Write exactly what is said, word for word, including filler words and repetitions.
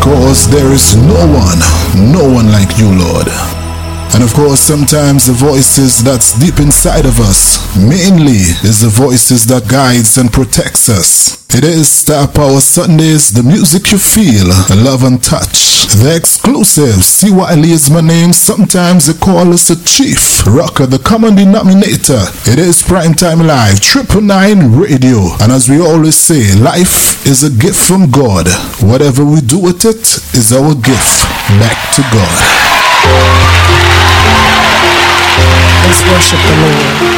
because there is no one, no one like you, Lord. And of course, sometimes the voices that's deep inside of us, mainly is the voices that guides and protects us. It is Star Power Sundays, the music you feel, love and touch. The exclusive, C Wiley is my name, sometimes they call us a chief. Rocker, the common denominator. It is Primetime Live, Triple Nine Radio. And as we always say, life is a gift from God. Whatever we do with it is our gift back to God. Let's worship the Lord.